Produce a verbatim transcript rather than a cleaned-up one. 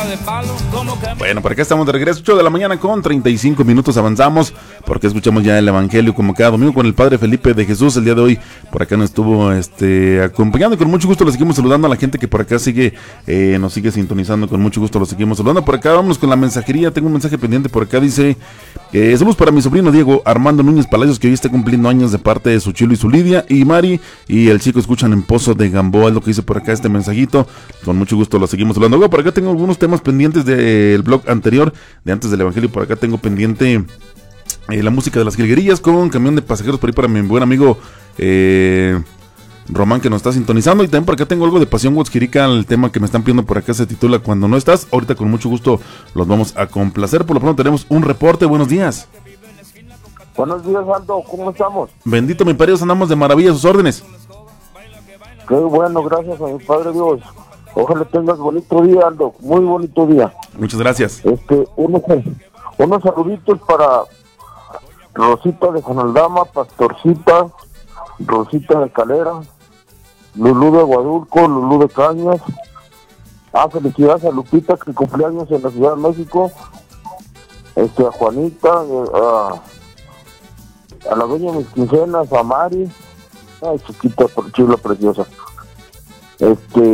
Bueno, por acá estamos de regreso, ocho de la mañana con treinta y cinco minutos avanzamos, porque escuchamos ya el Evangelio como cada domingo con el Padre Felipe de Jesús. El día de hoy por acá nos estuvo este, acompañando y con mucho gusto le seguimos saludando a la gente que por acá sigue, eh, nos sigue sintonizando, con mucho gusto lo seguimos saludando. Por acá vámonos con la mensajería, tengo un mensaje pendiente por acá, dice, eh, saludos para mi sobrino Diego Armando Núñez Palacios, que hoy está cumpliendo años de parte de su Chilo y su Lidia, y Mari y el chico escuchan en Pozo de Gamboa, es lo que dice por acá este mensajito, con mucho gusto lo seguimos hablando. Luego, por acá tengo algunos temas pendientes del blog anterior, de antes del Evangelio. Por acá tengo pendiente eh, la música de las jilguerillas con Camión de Pasajeros, por ahí para mi buen amigo eh, Román, que nos está sintonizando. Y también por acá tengo algo de Pasión Huaxquirica, el tema que me están pidiendo por acá se titula Cuando no estás. Ahorita con mucho gusto los vamos a complacer. Por lo pronto tenemos un reporte. Buenos días. Buenos días, Aldo, ¿cómo estamos? Bendito mi Padre Dios, andamos de maravilla a sus órdenes. Qué bueno, gracias a mi Padre Dios. Ojalá tengas bonito día, Aldo, muy bonito día. Muchas gracias. Este, unos, unos saluditos para Rosita de Jonaldama, Pastorcita, Rosita de Calera, Lulú de Guadulco, Lulú de Cañas. Ah, felicidades a Lupita, que cumpleaños en la Ciudad de México. Este, a Juanita, eh, a... a la dueña de mis quincenas, a Mari, ay chiquita, chula, preciosa, este